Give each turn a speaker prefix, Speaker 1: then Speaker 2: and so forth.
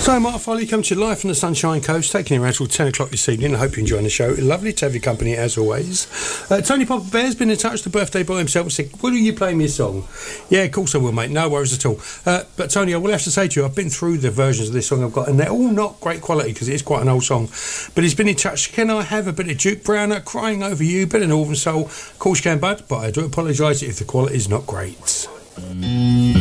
Speaker 1: So, Mark Foley coming to you live from the Sunshine Coast, taking you around till 10 o'clock this evening. I hope you're enjoying the show. Lovely to have your company, as always. Tony Papa Bear's been in touch, the birthday boy himself, and said, will you play me a song? Yeah, of course I will, mate. No worries at all. But, Tony, I will have to say to you, I've been through the versions of this song I've got, and they're all not great quality, because it is quite an old song. But he's been in touch. Can I have a bit of Duke Browner, Crying Over You, bit of Northern Soul? Of course you can, bud, but I do apologise if the quality is not great.